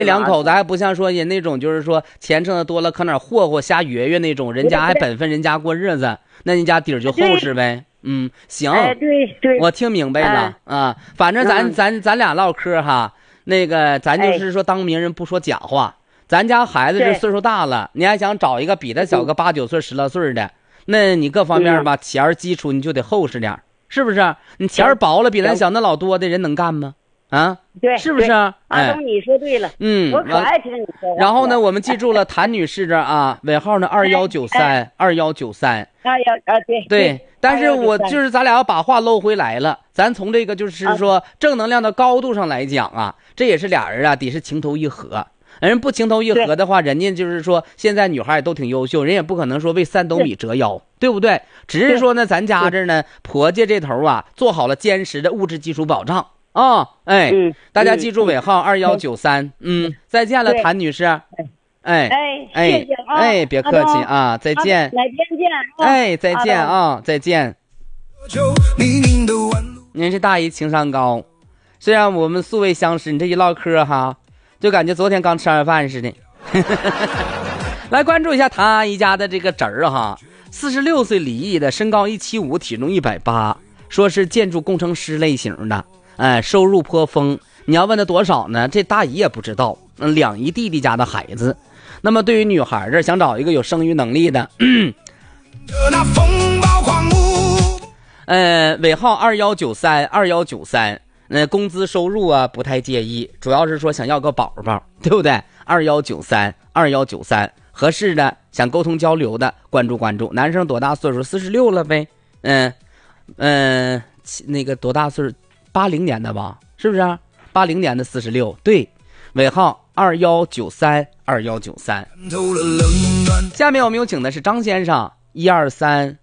这两口子还不像说人那种，就是说钱挣的多了，可哪霍霍瞎约那种，人家还本分，人家过日子，那人家底儿就厚实呗。行， 对， 我听明白了啊。反正咱俩唠嗑哈，那个咱就是说当明人不说假话。咱家孩子这岁数大了，你还想找一个比他小个8、9岁、10来岁的，那你各方面吧，钱基础你就得厚实点，是不是？你钱薄了，比咱小那老多的人能干吗？啊， 对， 是不是？ 阿东，你说对了。我可爱听你说话。 然后呢，我们记住了谭女士这啊，尾号呢21932193。对。但是我就是咱俩要把话搂回来了，咱从这个就是说正能量的高度上来讲啊，这也是俩人啊，得是情投意合。人不情投意合的话，人家就是说现在女孩也都挺优秀，人也不可能说为3斗米折腰，对不对？只是说呢，咱家这呢，婆家这头啊，做好了坚实的物质基础保障啊。大家记住尾号2193。再见了，谭女士。 谢谢啊。 别客气啊，再见。 哪天见？ 再见啊，再见。您这大姨情商高，虽然我们素未相识，你这一唠嗑哈，就感觉昨天刚吃完饭似的。来关注一下谭阿姨家的这个侄儿哈，46岁离异的，身高175，体重180，说是建筑工程师类型的，收入颇丰。你要问他多少呢？这大姨也不知道。2姨弟弟家的孩子。那么对于女孩这想找一个有生育能力的，尾号21932193。工资收入啊不太介意，主要是说想要个宝宝，对不对？21932193，合适的想沟通交流的关注关注。男生多大岁数？46了呗。那个多大岁数？80年的吧，是不是？80年的46，对。尾号21932193。下面我们有请的是张先生，12346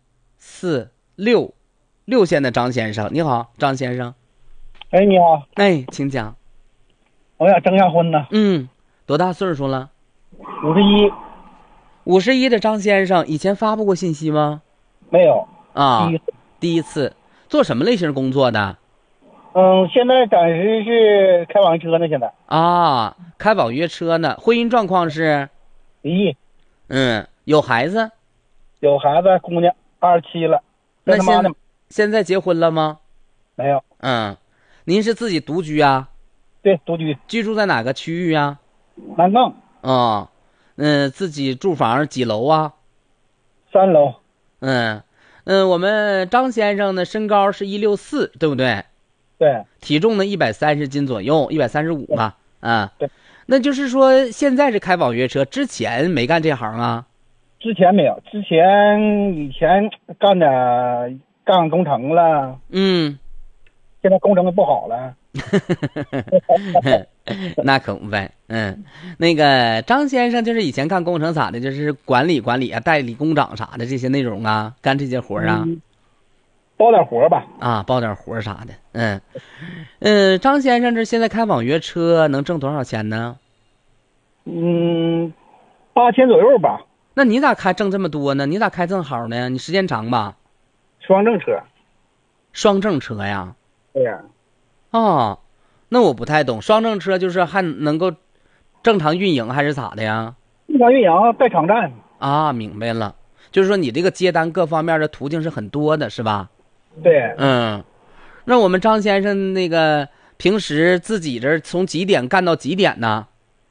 线的张先生，你好，张先生。 你好。 请讲。 我想征下婚呢。 多大岁数了 ？51。 51的张先生，以前发布过信息吗？ 没有啊，第一次。做什么类型工作的？ 现在暂时是开网约车呢。现在啊，开网约车呢。婚姻状况是离异。 有孩子？ 有孩子，姑娘27了。 那现在结婚了吗？ 没有。 您是自己独居啊？ 对，独居。 居住在哪个区域啊？ 南岗。 自己住房几楼啊 ？3楼。 我们张先生的身高是164，对不对？ 对。 体重呢130斤左右，135吧。 对。 那就是说现在是开网约车，之前没干这行啊？ 之前没有，以前干工程了。现在工程不好了。 那可不呗。那个张先生就是以前干工程咋的，就是管理啊，代理工长啥的这些内容啊，干这些活啊。 包点活吧。 包点活啥的。张先生这现在开网约车能挣多少钱呢 ？8000左右吧。 那你咋挣这么多呢？你咋开正好呢？你时间长吧？ 双证车。 双证车呀？ 对呀。 那我不太懂，双证车就是还能够正常运营还是咋的呀？ 正常运营，在场站。 明白了，就是说你这个接单各方面的途径是很多的，是吧？ 对。 那我们张先生那个平时自己这从几点干到几点呢？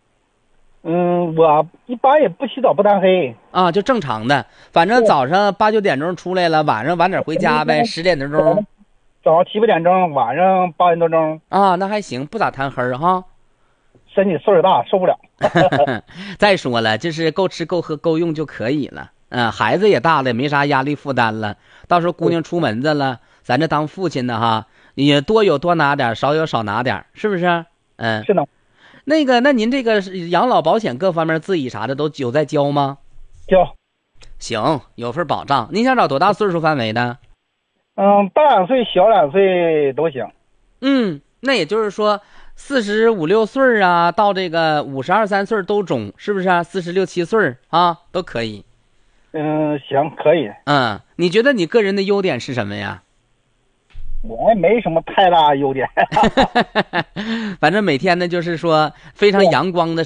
我一般也不起早不贪黑就正常的，反正早上8、9点钟出来了，晚上晚点回家呗，10点多钟。 早上7、8点钟，晚上8点多钟。 那还行，不咋贪黑哈。 身体岁数大，受不了。 再说了，就是够吃够喝够用就可以了。孩子也大了，也没啥压力负担了。到时候姑娘出门子了，咱这当父亲的哈，也多有多拿点，少有少拿点，是不是？ 是的。 那您这个养老保险各方面自己啥的都有在交吗？ 交。 行，有份保障。您想找多大岁数范围的？ 大2岁小2岁都行。 那也就是说45、6岁啊，到这个52、53岁都中，是不是？46、7岁啊，都可以。 行，可以。 你觉得你个人的优点是什么呀？ 我也没什么太大优点。 反正每天呢，就是说非常阳光的